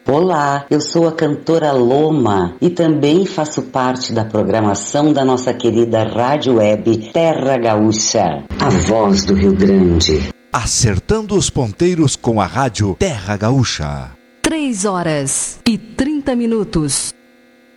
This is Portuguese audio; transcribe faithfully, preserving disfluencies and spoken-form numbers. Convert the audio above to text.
Olá, eu sou a cantora Loma e também faço parte da programação da nossa querida rádio web Terra Gaúcha, a voz do Rio Grande. Acertando os ponteiros com a rádio Terra Gaúcha. Três horas e trinta minutos.